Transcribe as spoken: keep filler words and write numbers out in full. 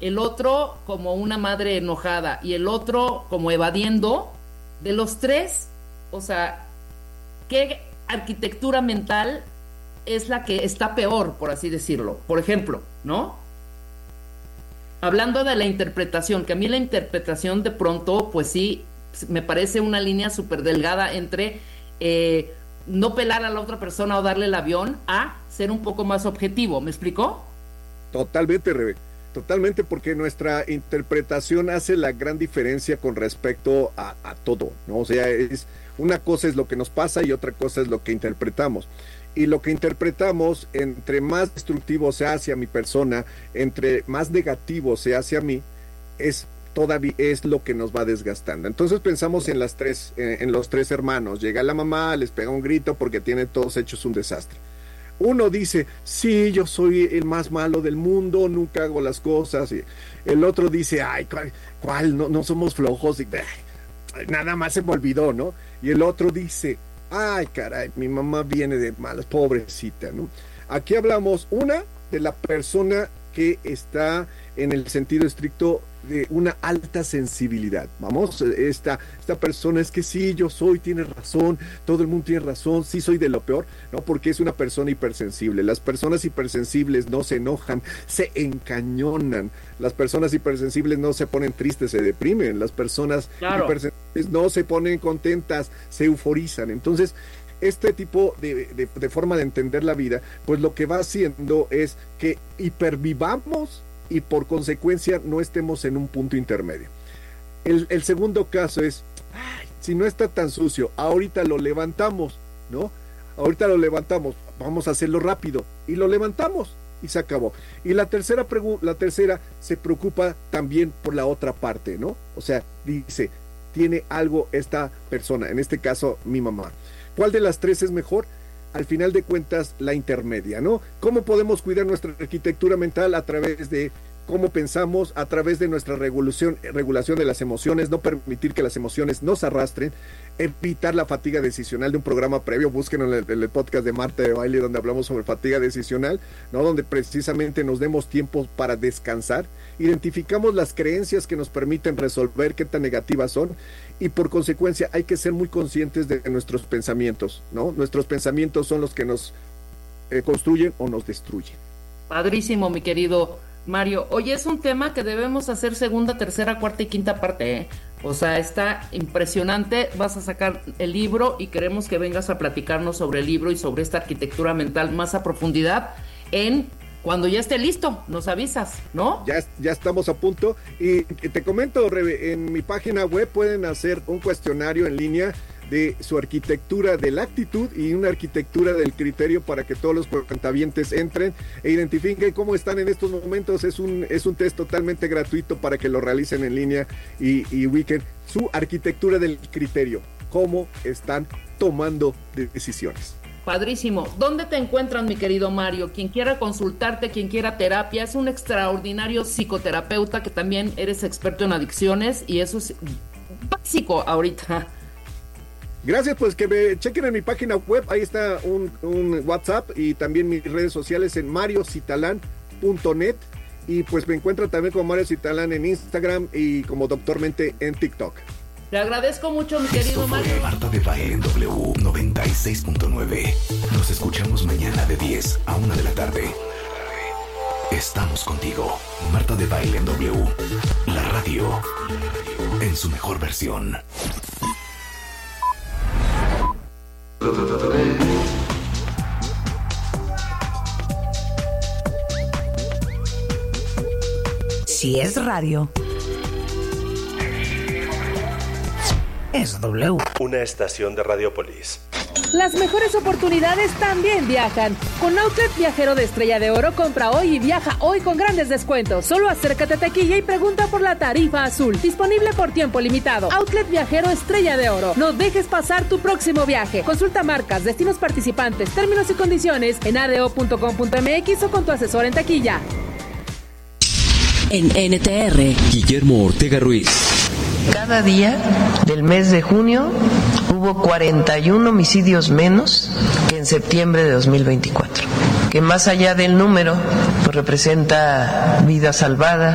el otro como una madre enojada y el otro como evadiendo, de los tres, o sea, ¿qué arquitectura mental es la que está peor, por así decirlo? Por ejemplo, ¿no? Hablando de la interpretación, que a mí la interpretación de pronto, pues sí, me parece una línea súper delgada entre eh, no pelar a la otra persona o darle el avión a ser un poco más objetivo, ¿me explicó? Totalmente, Rebe, totalmente, porque nuestra interpretación hace la gran diferencia con respecto a, a todo, ¿no? O sea, es una cosa es lo que nos pasa y otra cosa es lo que interpretamos. Y lo que interpretamos, entre más destructivo sea hacia mi persona, entre más negativo sea hacia mí, es todavía es lo que nos va desgastando. Entonces pensamos en las tres, en, en los tres hermanos. Llega la mamá, les pega un grito porque tienen todos hechos un desastre. Uno dice, sí, yo soy el más malo del mundo, nunca hago las cosas. Y el otro dice, ay, ¿cuál? cuál? No, no somos flojos. Y, ay, nada más se me olvidó, ¿no? Y el otro dice, ay, caray, mi mamá viene de malas, pobrecita, ¿no? Aquí hablamos, una, de la persona que está en el sentido estricto de una alta sensibilidad. Vamos, esta, esta persona es que sí, yo soy, tiene razón, todo el mundo tiene razón, sí soy de lo peor, ¿no? Porque es una persona hipersensible. Las personas hipersensibles no se enojan, se encañonan. Las personas hipersensibles no se ponen tristes, se deprimen. Las personas claro. hipersensibles no se ponen contentas, se euforizan. Entonces, este tipo de, de, de forma de entender la vida, pues lo que va haciendo es que hipervivamos y por consecuencia no estemos en un punto intermedio. El, el segundo caso es, ay, si no está tan sucio, ahorita lo levantamos, ¿no? Ahorita lo levantamos, vamos a hacerlo rápido, y lo levantamos, y se acabó. Y la tercera, pregu- la tercera se preocupa también por la otra parte, ¿no? O sea, dice, tiene algo esta persona, en este caso mi mamá. ¿Cuál de las tres es mejor? Al final de cuentas, la intermedia, ¿no? ¿Cómo podemos cuidar nuestra arquitectura mental? A través de cómo pensamos, a través de nuestra regulación, regulación de las emociones, no permitir que las emociones nos arrastren, evitar la fatiga decisional de un programa previo. Búsquenlo en el, en el podcast de Marta de Baile, donde hablamos sobre fatiga decisional, ¿no? Donde precisamente nos demos tiempo para descansar, identificamos las creencias que nos permiten resolver qué tan negativas son, y por consecuencia hay que ser muy conscientes de nuestros pensamientos, ¿no? Nuestros pensamientos son los que nos eh, construyen o nos destruyen. Padrísimo, mi querido Mario. Oye, es un tema que debemos hacer segunda, tercera, cuarta y quinta parte, ¿eh? O sea, está impresionante. Vas a sacar el libro y queremos que vengas a platicarnos sobre el libro y sobre esta arquitectura mental más a profundidad en... Cuando ya esté listo, nos avisas, ¿no? Ya, ya estamos a punto. Y te comento, Rebe, en mi página web pueden hacer un cuestionario en línea de su arquitectura de la actitud y una arquitectura del criterio para que todos los cuentavientes entren e identifiquen cómo están en estos momentos. Es un, es un test totalmente gratuito para que lo realicen en línea y, y ubiquen su arquitectura del criterio, cómo están tomando decisiones. Padrísimo. ¿Dónde te encuentran, mi querido Mario? Quien quiera consultarte, quien quiera terapia, es un extraordinario psicoterapeuta que también eres experto en adicciones y eso es básico ahorita. Gracias, pues que me chequen en mi página web, ahí está un, un WhatsApp y también mis redes sociales en mario citalán punto net y pues me encuentran también como Mario Citalán en Instagram y como Doctor Mente en TikTok. Te agradezco mucho, mi querido Mario. Marta de Baile en W noventa y seis punto nueve. Nos escuchamos mañana de diez a una de la tarde. Estamos contigo. Marta de Baile en W. La radio en su mejor versión. Si es radio, es W. Una estación de Radiopolis. Las mejores oportunidades también viajan. Con Outlet Viajero de Estrella de Oro, compra hoy y viaja hoy con grandes descuentos. Solo acércate a taquilla y pregunta por la tarifa azul. Disponible por tiempo limitado. Outlet Viajero Estrella de Oro. No dejes pasar tu próximo viaje. Consulta marcas, destinos participantes, términos y condiciones en a d o punto com punto m x o con tu asesor en taquilla. En N T R, Guillermo Ortega Ruiz. Cada día del mes de junio hubo cuarenta y uno homicidios menos que en septiembre de dos mil veinticuatro, que más allá del número pues representa vida salvada,